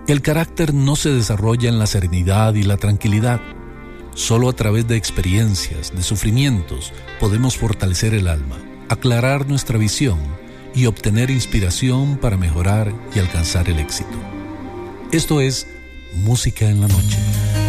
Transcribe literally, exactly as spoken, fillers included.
que el carácter no se desarrolla en la serenidad y la tranquilidad. Solo a través de experiencias, de sufrimientos, podemos fortalecer el alma, aclarar nuestra visión y obtener inspiración para mejorar y alcanzar el éxito. Esto es Música en la Noche.